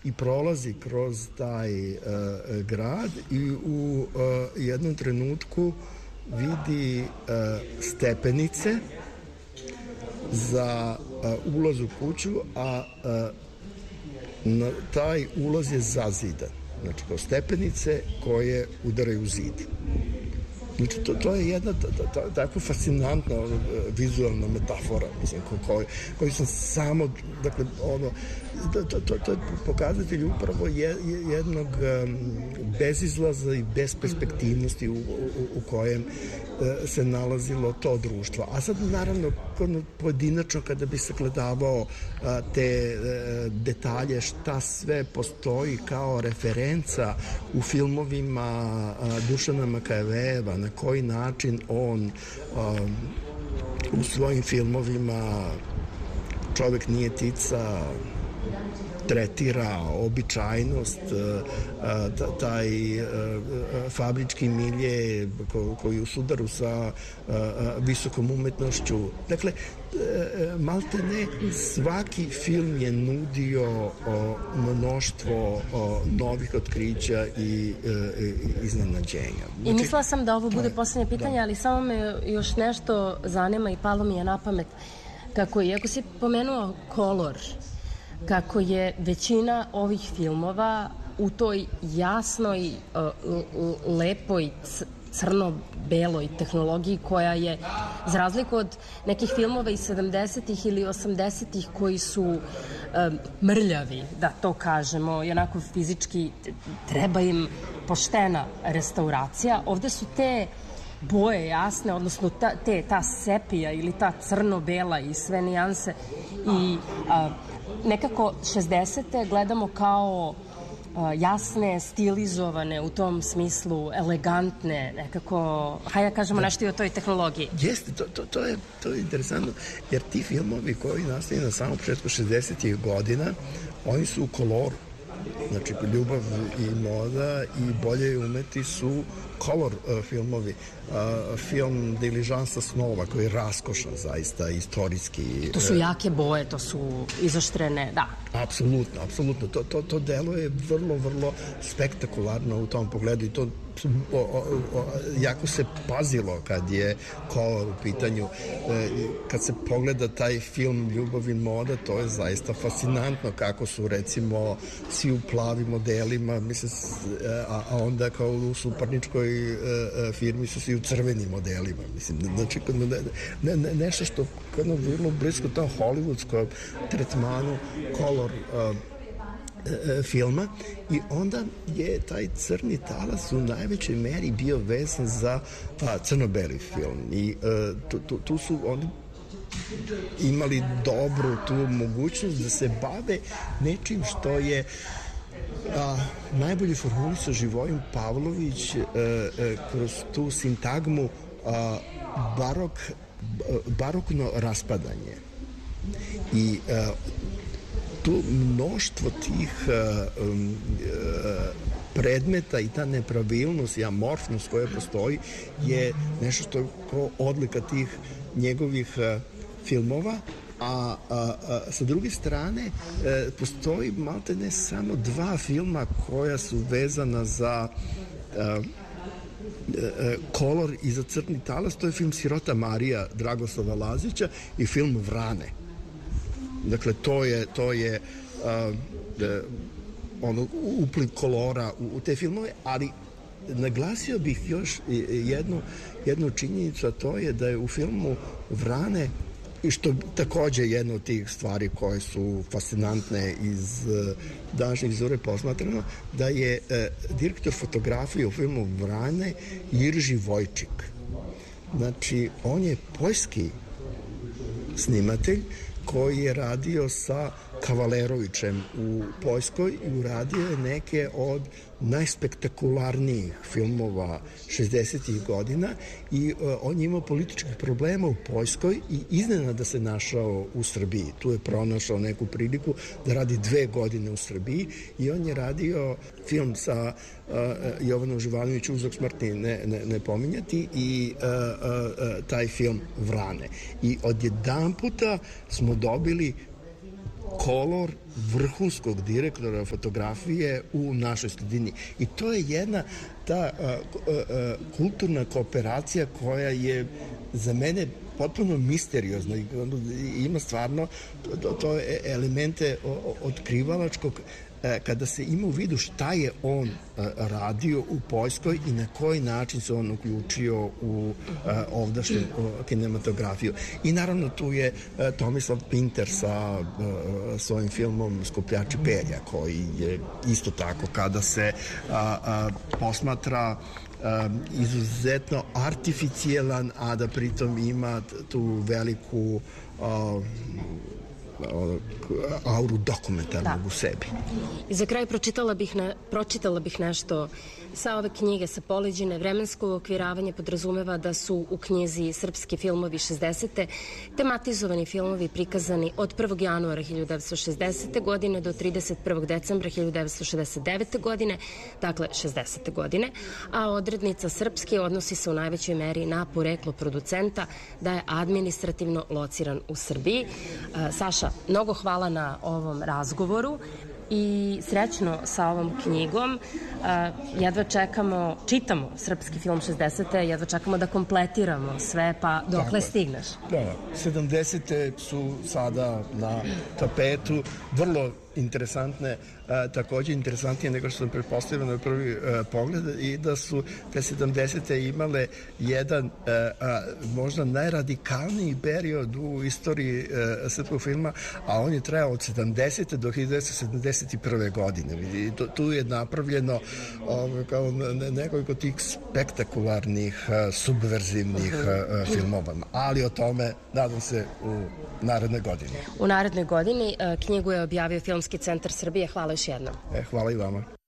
i prolazi kroz taj grad i u jednom trenutku vidi stepenice za ulaz u kuću, a taj ulaz je zazidan. Znači, kao stepenice koje udaraju u zid. Znači, to je jedna tako fascinantna vizualna metafora, mislim, koju sam samo, dakle, to je pokazatelj upravo jednog bezizlaza i besperspektivnosti u kojem se nalazilo to društvo. A sad, naravno, pojedinačno, kada bi se gledavao te detalje, šta sve postoji kao referenca u filmovima Dušana Makavejeva, na koji način on u svojim filmovima Čovek nije tica tretira običajnost, taj fabrički milje koji je u sudaru sa visokom umetnošću. Dakle, malte ne svaki film je nudio mnoštvo novih otkrića i iznenađenja. I mislila sam da ovo bude poslednje pitanje, ali samo me još nešto zanima i palo mi je na pamet. Kako, iako si pomenuo kolor, kako je većina ovih filmova u toj jasnoj, lepoj, crno-beloj tehnologiji koja je, za razliku od nekih filmova iz 70-ih ili 80-ih koji su mrljavi, da to kažemo, i onako fizički treba im poštena restauracija. Ovde su te boje jasne, odnosno ta sepija ili ta crno-bela i sve nijanse i nekako 60. gledamo kao jasne, stilizovane, u tom smislu elegantne, nekako, hajde da kažemo nešto i o toj tehnologiji. Jeste, to je interesantno, jer ti filmovi koji nastaju na samom početku 60-ih godina, oni su u koloru. Znači, Ljubav i moda i Bolje umeti su kolor filmovi. Film Diližansa snova, koji je raskošan, zaista, istorijski. To su jake boje, to su izoštrene, da. Apsolutno, apsolutno. To delo je vrlo, vrlo spektakularno u tom pogledu i to jako se pazilo kad je kolor u pitanju. Kad se pogleda taj film Ljubav i moda, to je zaista fascinantno kako su, recimo, svi u plavim modelima, mislim, a onda kao u suparničkoj firmi su svi u crvenim modelima. Mislim, znači, nešto što je vrlo blisko tom hollywoodskom tretmanu kolor filma i onda je taj crni talas u najvećoj meri bio vezan za crno-beli film i tu su oni imali dobru tu mogućnost da se bave nečim što je najbolje formulisao Živojin Pavlović kroz tu sintagmu barokno raspadanje. I tu mnoštvo tih predmeta i ta nepravilnost i amorfnost koja postoji je nešto što je kao odlika tih njegovih filmova, a sa druge strane postoji malte ne samo dva filma koja su vezana za kolor i za crni talas, to je film Sirota Marija Dragoslava Lazića i film Vrane. Dakle, to je upliv kolora u te filmove, ali naglasio bih još jednu činjenicu, a to je da je u filmu Vrane, i što takođe je jedna od tih stvari koje su fascinantne iz današnjih zore posmatrano, da je direktor fotografije u filmu Vrane Jirži Vojčik. Znači, on je poljski snimatelj koji je radio sa Kavalerovićem u Poljskoj i uradio je neke od najspektakularnijih filmova 60-ih godina i on je imao političkih problema u Poljskoj i iznenada se našao u Srbiji. Tu je pronašao neku priliku da radi 2 godine u Srbiji i on je radio film sa Jovanom Živanović, Uzrok smrti ne pominjati, i taj film Vrane. I odjedanputa smo dobili kolor vrhunskog direktora fotografije u našoj sredini. I to je jedna ta kulturna kooperacija koja je za mene potpuno misteriozna. Ima stvarno to elemente otkrivalačkog kada se ima u vidu šta je on radio u Poljskoj i na koji način se on uključio u ovdašnju kinematografiju. I naravno tu je Tomislav Pinter sa svojim filmom Skupljači perja, koji je isto tako kada se posmatra izuzetno artificijalan, a da pritom ima tu veliku auru dokumentarnog u sebi. I za kraj pročitala bih nešto sa ove knjige, sa poleđine. Vremensko uokviravanje podrazumeva da su u knjizi Srpski filmovi 60. tematizovani filmovi prikazani od 1. januara 1960. godine do 31. decembra 1969. godine, dakle 60. godine, a odrednica Srpski odnosi se u najvećoj meri na poreklo producenta da je administrativno lociran u Srbiji. Saša, mnogo hvala na ovom razgovoru i srećno sa ovom knjigom. Jedva čitamo Srpski film 60. jedva čekamo da kompletiramo sve, pa dokle stigneš? Da, 70. su sada na tapetu, vrlo interesantne, takođe interesantnije nego što sam pretpostavio na prvi pogled, i da su te 70. imale jedan možda najradikalniji period u istoriji srpskog filma, a on je trajao od 70. do 1971. godine. I tu je napravljeno kao nekoliko tih spektakularnih, subverzivnih filmova. Ali o tome nadam se u narednoj godini. U narednoj godini knjigu je objavio Filmski centar Srbije. Hvala još jednom. Hvala i vama.